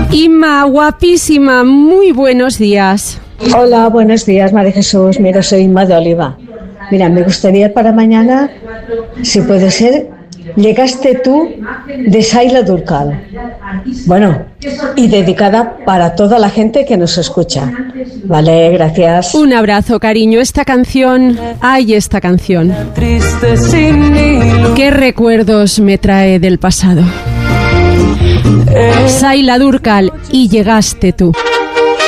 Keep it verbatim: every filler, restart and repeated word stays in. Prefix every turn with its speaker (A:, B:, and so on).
A: Inma, guapísima, muy buenos días.
B: Hola, buenos días, María Jesús. Mira, soy Inma de Oliva. Mira, me gustaría para mañana, si puede ser, Llegaste tú de Saila Durcal. Bueno, y dedicada para toda la gente que nos escucha. Vale, gracias.
A: Un abrazo, cariño. Esta canción, ay, esta canción. ¿Qué recuerdos me trae del pasado? Saila Durcal, y llegaste tú.